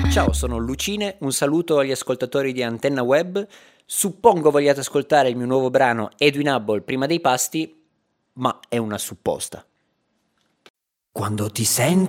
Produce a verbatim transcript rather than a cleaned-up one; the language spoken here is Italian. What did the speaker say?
Ciao, sono Lucine, un saluto agli ascoltatori di Antenna Web. Suppongo vogliate ascoltare il mio nuovo brano Edwin Hubble prima dei pasti, ma è una supposta. Quando ti senti